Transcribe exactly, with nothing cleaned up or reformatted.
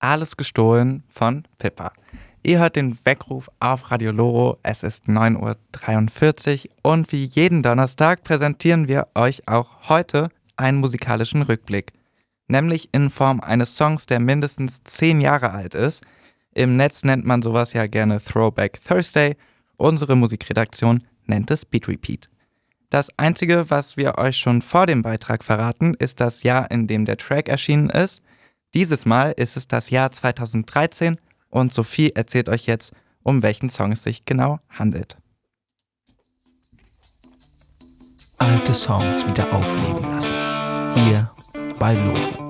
Alles gestohlen von Pippa. Ihr hört den Weckruf auf Radio Loro. Es ist neun Uhr dreiundvierzig und wie jeden Donnerstag präsentieren wir euch auch heute einen musikalischen Rückblick. Nämlich in Form eines Songs, der mindestens zehn Jahre alt ist. Im Netz nennt man sowas ja gerne Throwback Thursday. Unsere Musikredaktion nennt es Beat Repeat. Das Einzige, was wir euch schon vor dem Beitrag verraten, ist das Jahr, in dem der Track erschienen ist. Dieses Mal ist es das Jahr zweitausenddreizehn und Sophie erzählt euch jetzt, um welchen Song es sich genau handelt. Alte Songs wieder aufleben lassen. Hier bei Loro.